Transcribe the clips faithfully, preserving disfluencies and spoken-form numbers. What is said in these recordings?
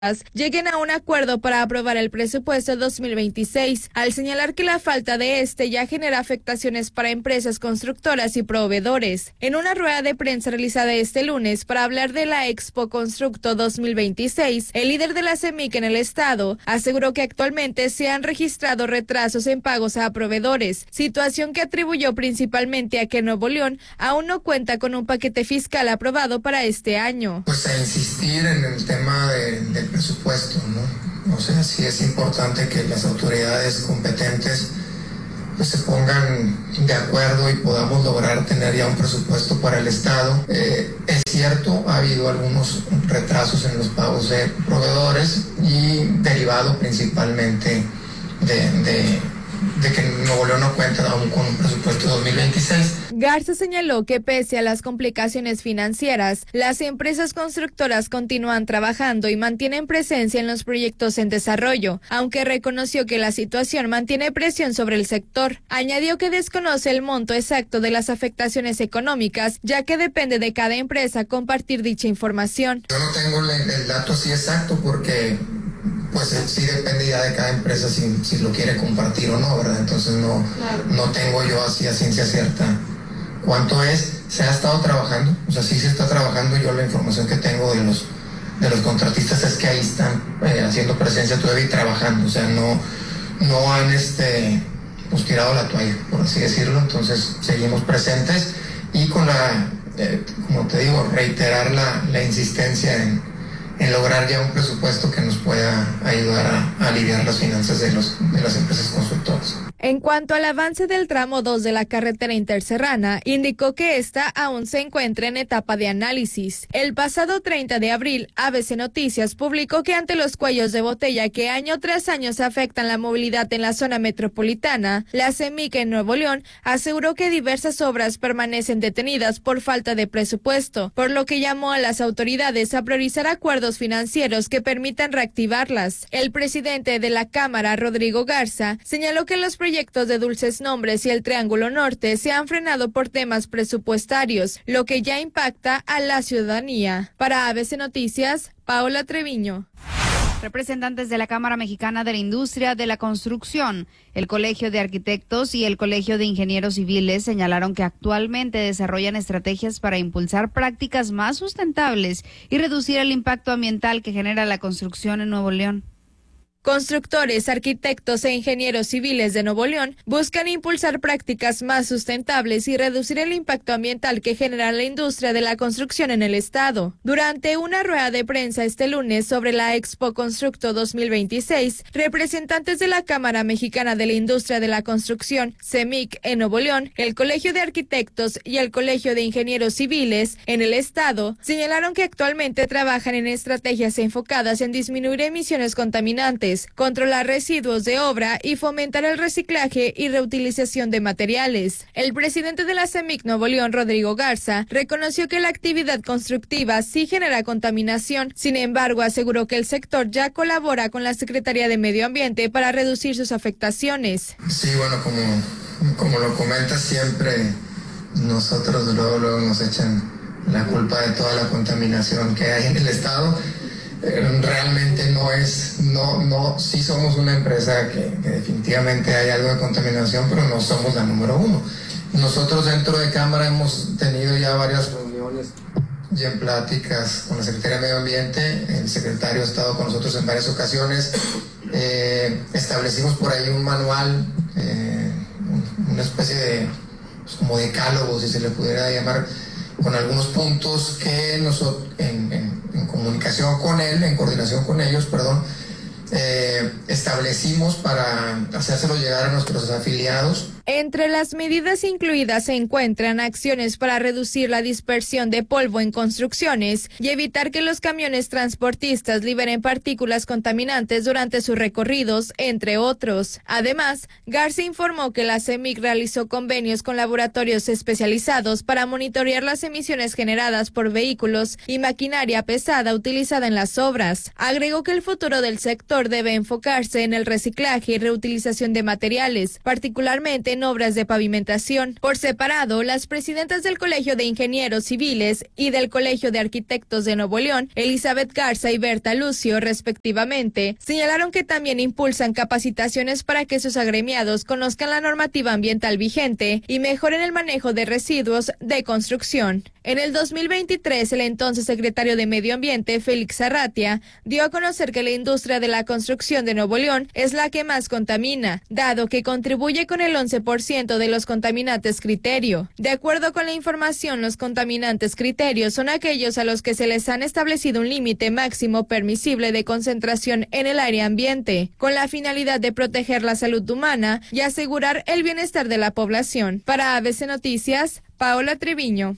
lleguen a un acuerdo para aprobar el presupuesto dos mil veintiséis, al señalar que la falta de este ya genera afectaciones para empresas constructoras y proveedores. En una rueda de prensa realizada este lunes para hablar de la Expo Constructo dos mil veintiséis, el líder de la CEMIC en el estado aseguró que actualmente se han registrado retrasos en pagos a proveedores, situación que atribuyó principalmente a que Nuevo León aún no cuenta con un paquete fiscal aprobado para este año. Pues a insistir en el tema de, del presupuesto, ¿no? O sea, sí es importante que las autoridades competentes pues se pongan de acuerdo y podamos lograr tener ya un presupuesto para el Estado. Eh, es cierto, ha habido algunos retrasos en los pagos de proveedores y derivado principalmente de, de, de que Nuevo León no cuenta aún con un presupuesto dos mil veintiséis. Garza señaló que pese a las complicaciones financieras, las empresas constructoras continúan trabajando y mantienen presencia en los proyectos en desarrollo, aunque reconoció que la situación mantiene presión sobre el sector. Añadió que desconoce el monto exacto de las afectaciones económicas, ya que depende de cada empresa compartir dicha información. Yo no tengo el, el dato así exacto porque pues sí depende ya de cada empresa si, si lo quiere compartir o no, ¿verdad? Entonces no, claro. no tengo yo así a ciencia cierta cuánto es. Se ha estado trabajando, o sea, sí se está trabajando. Yo la información que tengo de los de los contratistas es que ahí están eh, haciendo presencia todavía y trabajando, o sea, no, no han este, pues, tirado la toalla, por así decirlo. Entonces seguimos presentes y con la, eh, como te digo, reiterar la, la insistencia en en lograr ya un presupuesto que nos pueda ayudar a, a aliviar las finanzas de, los, de las empresas constructoras. En cuanto al avance del tramo dos de la carretera interserrana, indicó que esta aún se encuentra en etapa de análisis. El pasado treinta de abril, A B C Noticias publicó que ante los cuellos de botella que año tras año afectan la movilidad en la zona metropolitana, la CEMIC en Nuevo León aseguró que diversas obras permanecen detenidas por falta de presupuesto, por lo que llamó a las autoridades a priorizar acuerdos financieros que permitan reactivarlas. El presidente de la Cámara, Rodrigo Garza, señaló que los proyectos de Dulces Nombres y el Triángulo Norte se han frenado por temas presupuestarios, lo que ya impacta a la ciudadanía. Para A B C Noticias, Paola Treviño. Representantes de la Cámara Mexicana de la Industria de la Construcción, el Colegio de Arquitectos y el Colegio de Ingenieros Civiles señalaron que actualmente desarrollan estrategias para impulsar prácticas más sustentables y reducir el impacto ambiental que genera la construcción en Nuevo León. Constructores, arquitectos e ingenieros civiles de Nuevo León buscan impulsar prácticas más sustentables y reducir el impacto ambiental que genera la industria de la construcción en el estado. Durante una rueda de prensa este lunes sobre la Expo Constructo dos mil veintiséis, representantes de la Cámara Mexicana de la Industria de la Construcción, CEMIC, en Nuevo León, el Colegio de Arquitectos y el Colegio de Ingenieros Civiles en el estado, señalaron que actualmente trabajan en estrategias enfocadas en disminuir emisiones contaminantes, controlar residuos de obra y fomentar el reciclaje y reutilización de materiales. El presidente de la CEMIC Nuevo León, Rodrigo Garza, reconoció que la actividad constructiva sí genera contaminación. Sin embargo, aseguró que el sector ya colabora con la Secretaría de Medio Ambiente para reducir sus afectaciones. Sí, bueno, como, como lo comenta siempre, nosotros luego, luego nos echan la culpa de toda la contaminación que hay en el estado. Realmente no es, no, no, sí somos una empresa que, que definitivamente hay algo de contaminación, pero no somos la número uno. Nosotros dentro de Cámara hemos tenido ya varias reuniones y en pláticas con la Secretaría de Medio Ambiente. El secretario ha estado con nosotros en varias ocasiones. Eh, establecimos por ahí un manual, eh, una especie de, pues como decálogo, si se le pudiera llamar, con algunos puntos que nosotros, en, en, en comunicación con él, en coordinación con ellos, perdón, eh, establecimos para hacérselo llegar a nuestros afiliados. Entre las medidas incluidas se encuentran acciones para reducir la dispersión de polvo en construcciones y evitar que los camiones transportistas liberen partículas contaminantes durante sus recorridos, entre otros. Además, Garza informó que la CEMIC realizó convenios con laboratorios especializados para monitorear las emisiones generadas por vehículos y maquinaria pesada utilizada en las obras. Agregó que el futuro del sector debe enfocarse en el reciclaje y reutilización de materiales, particularmente principalmente en obras de pavimentación. Por separado, las presidentas del Colegio de Ingenieros Civiles y del Colegio de Arquitectos de Nuevo León, Elizabeth Garza y Berta Lucio, respectivamente, señalaron que también impulsan capacitaciones para que sus agremiados conozcan la normativa ambiental vigente y mejoren el manejo de residuos de construcción. En el dos mil veintitrés, el entonces secretario de Medio Ambiente, Félix Arratia, dio a conocer que la industria de la construcción de Nuevo León es la que más contamina, dado que contribuye con el once por ciento de los contaminantes criterio. De acuerdo con la información, los contaminantes criterio son aquellos a los que se les han establecido un límite máximo permisible de concentración en el aire ambiente, con la finalidad de proteger la salud humana y asegurar el bienestar de la población. Para A B C Noticias, Paola Treviño.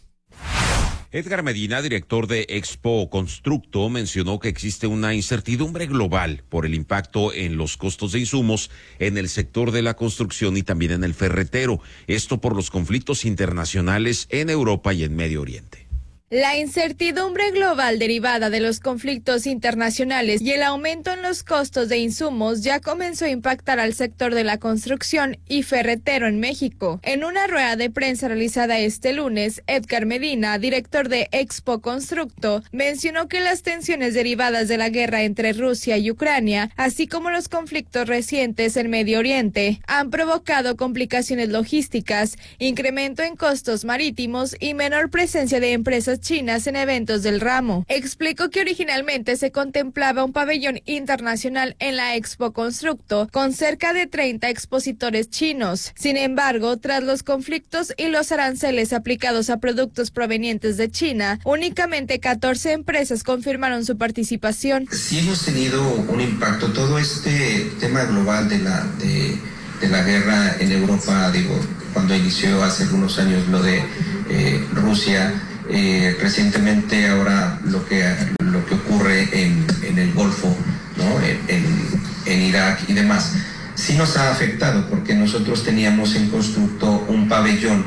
Edgar Medina, director de Expo Constructo, mencionó que existe una incertidumbre global por el impacto en los costos de insumos en el sector de la construcción y también en el ferretero. Esto por los conflictos internacionales en Europa y en Medio Oriente. La incertidumbre global derivada de los conflictos internacionales y el aumento en los costos de insumos ya comenzó a impactar al sector de la construcción y ferretero en México. En una rueda de prensa realizada este lunes, Edgar Medina, director de Expo Constructo, mencionó que las tensiones derivadas de la guerra entre Rusia y Ucrania, así como los conflictos recientes en Medio Oriente, han provocado complicaciones logísticas, incremento en costos marítimos y menor presencia de empresas chinas en eventos del ramo. Explicó que originalmente se contemplaba un pabellón internacional en la Expo Constructo con cerca de treinta expositores chinos. Sin embargo, tras los conflictos y los aranceles aplicados a productos provenientes de China, únicamente catorce empresas confirmaron su participación. Sí hemos tenido un impacto. Todo este tema global de la de, de la guerra en Europa, digo, cuando inició hace algunos años lo de eh, Rusia. Eh, recientemente ahora lo que lo que ocurre en, en el Golfo, ¿no? en, en, en Irak y demás, sí nos ha afectado porque nosotros teníamos en Constructo un pabellón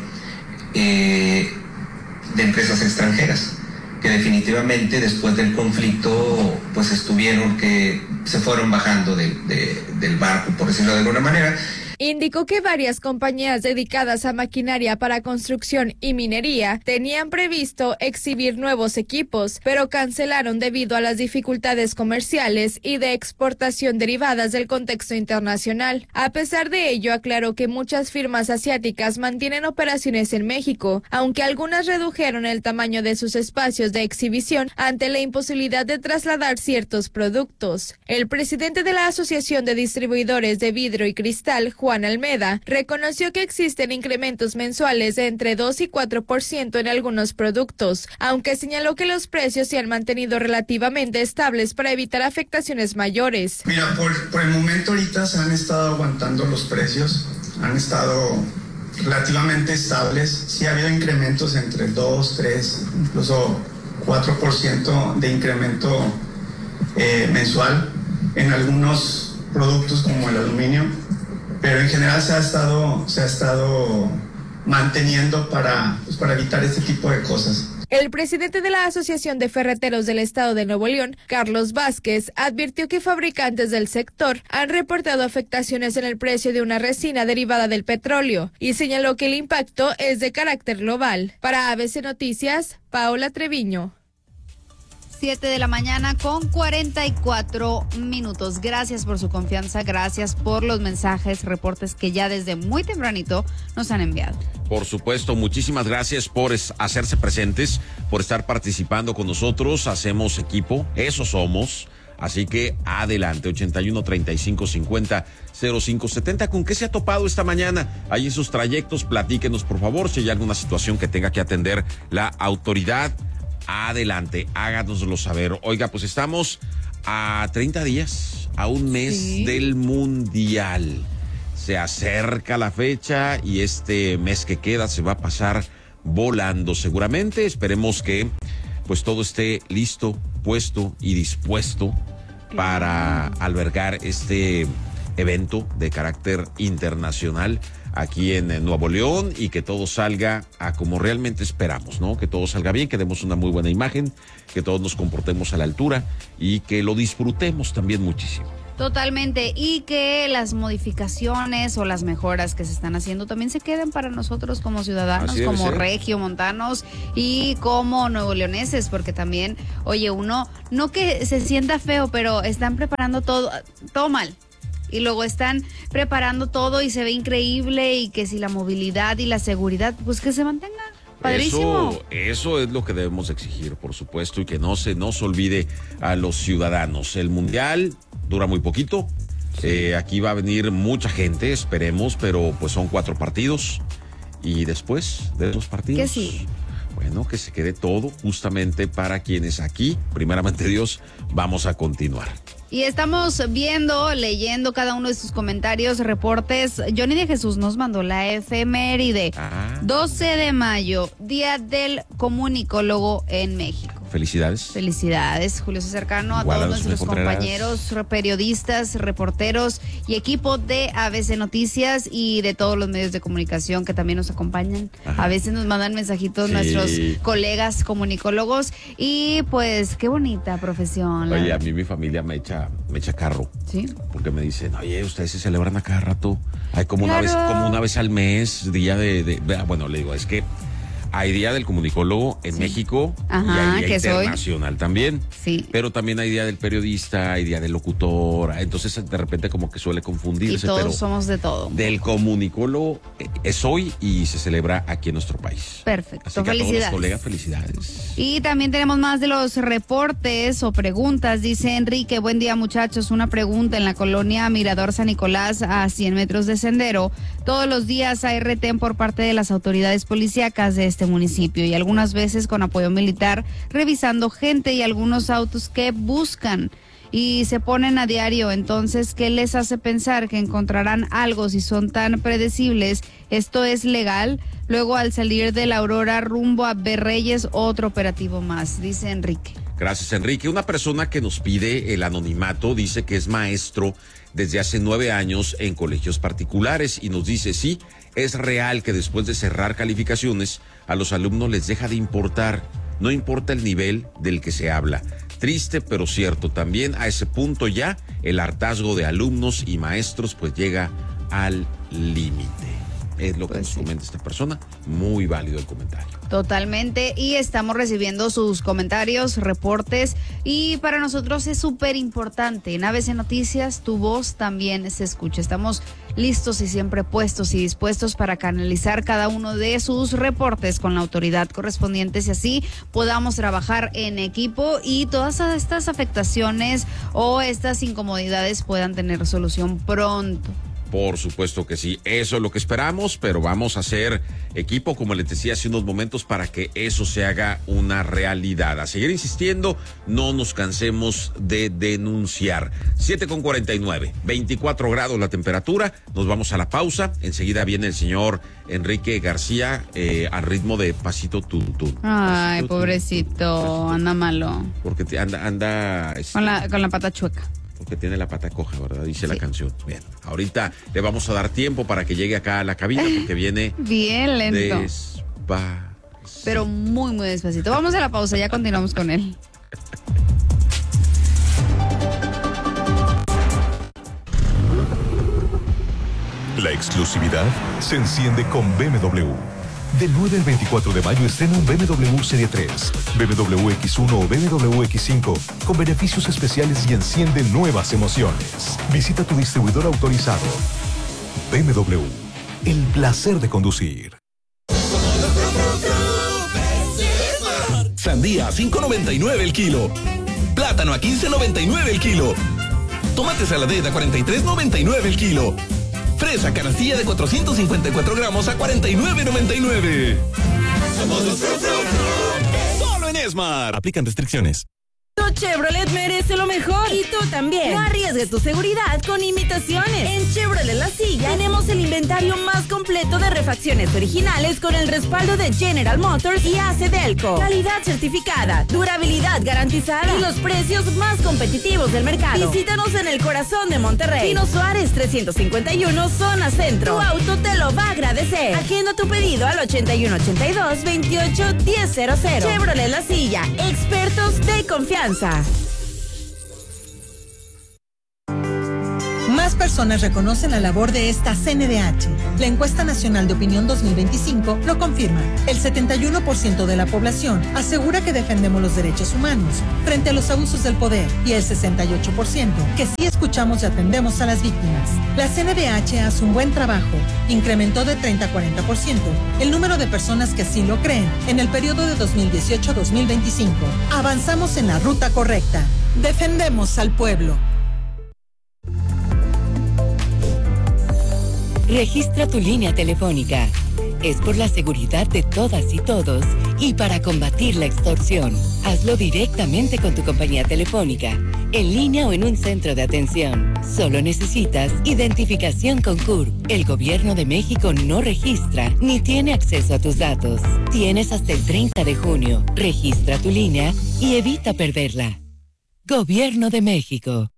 eh, de empresas extranjeras que definitivamente después del conflicto pues estuvieron que se fueron bajando de, de, del barco, por decirlo de alguna manera. Indicó que varias compañías dedicadas a maquinaria para construcción y minería tenían previsto exhibir nuevos equipos, pero cancelaron debido a las dificultades comerciales y de exportación derivadas del contexto internacional. A pesar de ello, aclaró que muchas firmas asiáticas mantienen operaciones en México, aunque algunas redujeron el tamaño de sus espacios de exhibición ante la imposibilidad de trasladar ciertos productos. El presidente de la Asociación de Distribuidores de Vidrio y Cristal, Juan Almeda, reconoció que existen incrementos mensuales de entre dos y cuatro por ciento en algunos productos, aunque señaló que los precios se han mantenido relativamente estables para evitar afectaciones mayores. Mira, por, por el momento ahorita se han estado aguantando los precios, han estado relativamente estables. Sí ha habido incrementos entre dos, tres, incluso cuatro por ciento de incremento eh, mensual en algunos productos como el aluminio. Pero en general se ha estado, se ha estado manteniendo para, pues, para evitar este tipo de cosas. El presidente de la Asociación de Ferreteros del Estado de Nuevo León, Carlos Vázquez, advirtió que fabricantes del sector han reportado afectaciones en el precio de una resina derivada del petróleo y señaló que el impacto es de carácter global. Para A B C Noticias, Paola Treviño. siete de la mañana con cuarenta y cuatro minutos. Gracias por su confianza, gracias por los mensajes, reportes que ya desde muy tempranito nos han enviado. Por supuesto, muchísimas gracias por hacerse presentes, por estar participando con nosotros. Hacemos equipo, eso somos. Así que adelante, ochenta y uno, treinta y cinco, cincuenta, cero cinco setenta. ¿Con qué se ha topado esta mañana? Ahí en sus trayectos, platíquenos por favor si hay alguna situación que tenga que atender la autoridad. Adelante, háganoslo saber. Oiga, pues estamos a treinta días, a un mes sí. del Mundial. Se acerca la fecha y este mes que queda se va a pasar volando seguramente. Esperemos que pues todo esté listo, puesto y dispuesto para albergar este evento de carácter internacional aquí en Nuevo León y que todo salga a como realmente esperamos, ¿no? Que todo salga bien, que demos una muy buena imagen, que todos nos comportemos a la altura y que lo disfrutemos también muchísimo. Totalmente, y que las modificaciones o las mejoras que se están haciendo también se queden para nosotros como ciudadanos, como regiomontanos y como nuevoleoneses, porque también, oye, uno, no que se sienta feo, pero están preparando todo, todo mal. Y luego están preparando todo y se ve increíble, y que si la movilidad y la seguridad, pues que se mantenga. Padrísimo. Eso, eso es lo que debemos exigir, por supuesto, y que no se nos olvide a los ciudadanos. El Mundial dura muy poquito. Sí. Eh, aquí va a venir mucha gente, esperemos, pero pues son cuatro partidos. Y después de esos partidos, ¿qué sigue? Bueno, que se quede todo justamente para quienes aquí, primeramente Dios, vamos a continuar. Y estamos viendo, leyendo cada uno de sus comentarios, reportes. Johnny de Jesús nos mandó la efeméride. Ah. doce de mayo, Día del Comunicólogo en México. Felicidades. Felicidades, Julio César Cano, a Igual todos a nuestros compañeros, periodistas, reporteros y equipo de A B C Noticias y de todos los medios de comunicación que también nos acompañan. Ajá. A veces nos mandan mensajitos sí. nuestros colegas comunicólogos y pues qué bonita profesión. Oye, a mí mi familia me echa, me echa carro. Sí. Porque me dicen, oye, ustedes se celebran a cada rato. Hay como claro. una vez, como una vez al mes, día de, de, de bueno, le digo, es que hay Día del Comunicólogo en sí. México. Ajá, y hay Día internacional soy. también. Sí. Pero también hay Día del Periodista, hay Día del Locutor. Entonces, de repente, como que suele confundirse. Y todos pero somos de todo. Del comunicólogo es hoy y se celebra aquí en nuestro país. Perfecto. Así que felicidades. A todos los colegas, felicidades. Y también tenemos más de los reportes o preguntas. Dice Enrique, buen día muchachos. Una pregunta: en la colonia Mirador San Nicolás, a cien metros de Sendero, todos los días hay retén por parte de las autoridades policíacas de este municipio y algunas veces con apoyo militar, revisando gente y algunos autos que buscan y se ponen a diario. Entonces, ¿qué les hace pensar que encontrarán algo si son tan predecibles? ¿Esto es legal? Luego, al salir de la Aurora rumbo a Berreyes, otro operativo más, dice Enrique. Gracias, Enrique. Una persona que nos pide el anonimato dice que es maestro desde hace nueve años en colegios particulares y nos dice, sí, es real que después de cerrar calificaciones a los alumnos les deja de importar, no importa el nivel del que se habla. Triste pero cierto, también a ese punto ya el hartazgo de alumnos y maestros pues llega al límite. Es lo que pues nos sí. comenta esta persona, muy válido el comentario. Totalmente, y estamos recibiendo sus comentarios, reportes, y para nosotros es súper importante. En A B C Noticias, tu voz también se escucha. Estamos listos y siempre puestos y dispuestos para canalizar cada uno de sus reportes con la autoridad correspondiente y así podamos trabajar en equipo y todas estas afectaciones o estas incomodidades puedan tener solución pronto. Por supuesto que sí, eso es lo que esperamos, pero vamos a hacer equipo, como les decía hace unos momentos, para que eso se haga una realidad. A seguir insistiendo, no nos cansemos de denunciar. siete con cuarenta y nueve, veinticuatro grados la temperatura, nos vamos a la pausa, enseguida viene el señor Enrique García eh, al ritmo de Pasito Tuntún. Ay, pasito, pobrecito, pasito, anda malo. Porque te anda, anda este, con la, con la pata chueca. Porque tiene la pata coja, ¿verdad? Dice sí. la canción. Bien, ahorita le vamos a dar tiempo para que llegue acá a la cabina porque viene bien lento. Despacito. Pero muy, muy despacito. Vamos a la pausa, ya continuamos con él. La exclusividad se enciende con B M W. Del nueve al veinticuatro de mayo estrena un B M W Serie tres, B M W X uno o B M W X cinco con beneficios especiales y enciende nuevas emociones. Visita tu distribuidor autorizado. B M W, el placer de conducir. Sandía a cinco noventa y nueve el kilo. Plátano a quince noventa y nueve el kilo. Tomate saladera a cuarenta y tres noventa y nueve el kilo. Fresa canastilla de cuatrocientos cincuenta y cuatro gramos a cuarenta y nueve noventa y nueve. Somos los Fru Fru Fru. Solo en Esmar. Aplican restricciones. Tu Chevrolet merece lo mejor y tú también. No arriesgues tu seguridad con imitaciones. En Chevrolet La Silla tenemos el inventario más completo de refacciones originales con el respaldo de General Motors y A C Delco. Calidad certificada, durabilidad garantizada y los precios más competitivos del mercado. Visítanos en el corazón de Monterrey. Pino Suárez trescientos cincuenta y uno, zona centro. Tu auto te lo va a agradecer. Agenda tu pedido al ochenta y uno ochenta y dos veintiocho diez cero cero. Chevrolet La Silla, expertos de confianza. personas reconocen la labor de esta C N D H. La encuesta nacional de opinión dos mil veinticinco lo confirma. El setenta y uno por ciento de la población asegura que defendemos los derechos humanos frente a los abusos del poder y el sesenta y ocho por ciento que sí escuchamos y atendemos a las víctimas. La C N D H hace un buen trabajo. Incrementó de treinta a cuarenta por ciento el número de personas que así lo creen en el periodo de dos mil dieciocho a dos mil veinticinco. Avanzamos en la ruta correcta. Defendemos al pueblo. Registra tu línea telefónica. Es por la seguridad de todas y todos y para combatir la extorsión. Hazlo directamente con tu compañía telefónica, en línea o en un centro de atención. Solo necesitas identificación con C U R P. El Gobierno de México no registra ni tiene acceso a tus datos. Tienes hasta el treinta de junio. Registra tu línea y evita perderla. Gobierno de México.